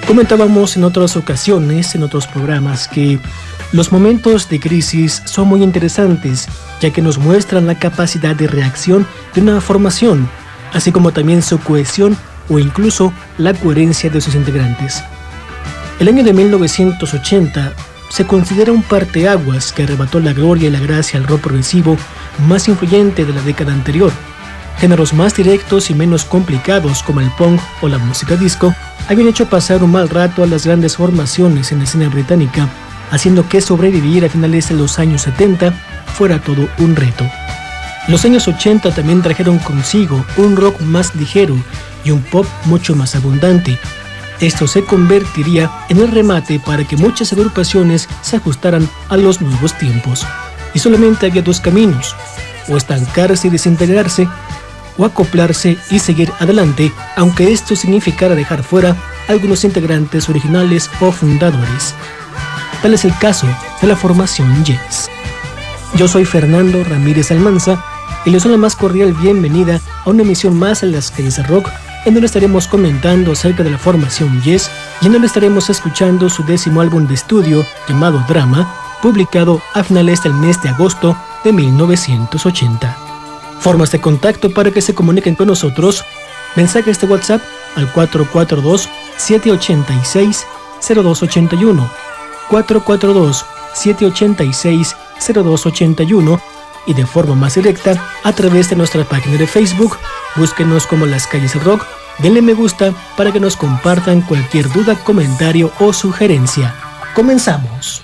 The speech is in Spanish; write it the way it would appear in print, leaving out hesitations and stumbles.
Comentábamos en otras ocasiones, en otros programas, que los momentos de crisis son muy interesantes, ya que nos muestran la capacidad de reacción de una formación, así como también su cohesión o incluso la coherencia de sus integrantes. El año de 1980 se considera un parteaguas que arrebató la gloria y la gracia al rock progresivo más influyente de la década anterior. Géneros más directos y menos complicados como el punk o la música disco habían hecho pasar un mal rato a las grandes formaciones en la escena británica, haciendo que sobrevivir a finales de los años 70 fuera todo un reto. Los años 80 también trajeron consigo un rock más ligero y un pop mucho más abundante. Esto se convertiría en el remate para que muchas agrupaciones se ajustaran a los nuevos tiempos. Y solamente había dos caminos: o estancarse y desintegrarse, o acoplarse y seguir adelante, aunque esto significara dejar fuera algunos integrantes originales o fundadores. Tal es el caso de la formación Yes. Yo soy Fernando Ramírez Almanza y les doy la más cordial bienvenida a una emisión más en Las Calles del Rock, en donde estaremos comentando acerca de la formación Yes y en donde estaremos escuchando su 10º álbum de estudio llamado Drama, publicado a finales del mes de agosto de 1980. Formas de contacto para que se comuniquen con nosotros: mensajes de WhatsApp al 442-786-0281, 442-786-0281, y de forma más directa a través de nuestra página de Facebook. Búsquenos como Las Calles del Rock, denle me gusta para que nos compartan cualquier duda, comentario o sugerencia. Comenzamos.